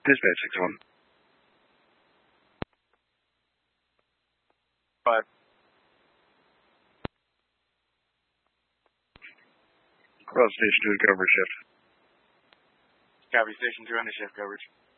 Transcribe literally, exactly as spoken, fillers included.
Dispatch six one. Five. Cross station two to cover shift. Copy, station two under shift coverage.